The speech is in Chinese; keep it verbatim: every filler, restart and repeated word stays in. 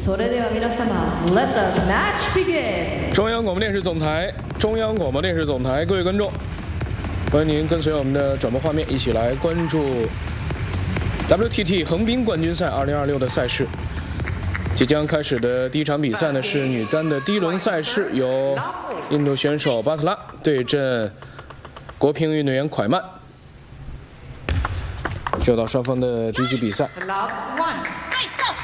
それでは皆様 ，Let the match begin。 中央广播电视总台，中央广播电视总台，各位观众，欢迎您跟随我们的转播画面，一起来关注 W T T 横滨冠军赛二零二六的赛事。即将开始的第一场比赛呢，是女单的第一轮赛事，由印度选手巴特拉对阵国乒运动员蒯曼。就到双方的第一局比赛。